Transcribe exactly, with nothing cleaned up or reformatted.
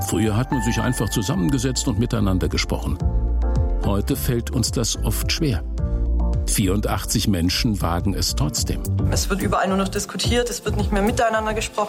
Früher hat man sich einfach zusammengesetzt und miteinander gesprochen. Heute fällt uns das oft schwer. vierundachtzig Menschen wagen es trotzdem. Es wird überall nur noch diskutiert, es wird nicht mehr miteinander gesprochen.